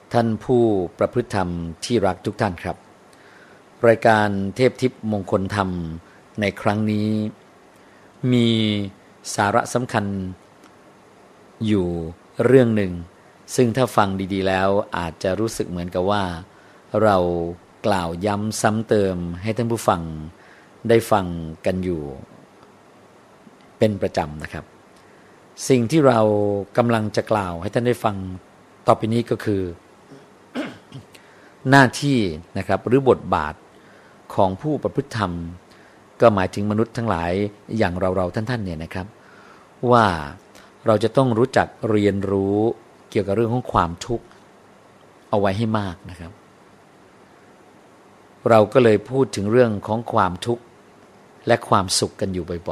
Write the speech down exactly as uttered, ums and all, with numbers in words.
ท่านผู้ประพฤติธรรมที่รักทุกท่านครับรายการเทพทิพย์มงคลธรรมในครั้งนี้มีสาระสำคัญอยู่เรื่องหนึ่งซึ่งถ้าฟังดีๆแล้วอาจจะรู้สึกเหมือนกับว่าเรากล่าวย้ำซ้ำเติมให้ท่านผู้ฟังได้ฟังกันอยู่เป็นประจำนะครับสิ่งที่เรากำลังจะกล่าวให้ท่านได้ฟังต่อไปนี้ก็คือ หน้าที่นะครับหรือบทบาทของผู้ประพฤติธรรมก็หมายถึงมนุษย์ทั้งหลายอย่างเราๆท่านๆเนี่ยนะครับว่าเราจะต้องรู้จักเรียนรู้เกี่ยวกับเรื่องของความทุกข์เอาไว้ให้มากนะครับเราก็เลยพูดถึงเรื่องของความทุกข์และความสุขกันอยู่บ่อยๆ